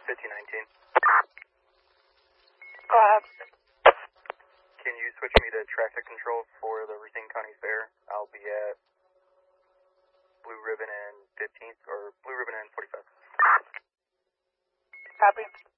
1519. Go ahead. Can you switch me to traffic control for the Racine County Fair? I'll be at Blue Ribbon and 15th, or Blue Ribbon and 45th. Copy.